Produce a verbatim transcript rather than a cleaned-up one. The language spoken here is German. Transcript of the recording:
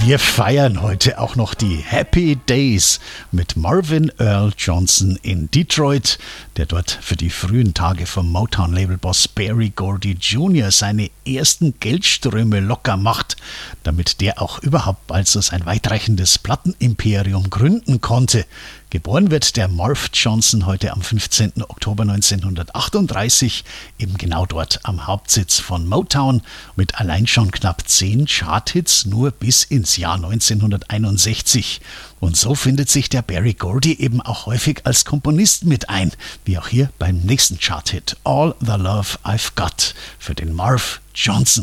Wir feiern heute auch noch die Happy Days mit Marvin Earl Johnson in Detroit, der dort für die frühen Tage vom Motown-Labelboss Berry Gordy Junior seine ersten Geldströme locker macht, damit der auch überhaupt bald so sein weitreichendes Plattenimperium gründen konnte. Geboren wird der Marv Johnson heute am fünfzehnten Oktober neunzehnhundertachtunddreißig, eben genau dort am Hauptsitz von Motown, mit allein schon knapp zehn Charthits nur bis ins Jahr neunzehnhunderteinundsechzig. Und so findet sich der Berry Gordy eben auch häufig als Komponist mit ein, wie auch hier beim nächsten Charthit All the Love I've Got für den Marv Johnson.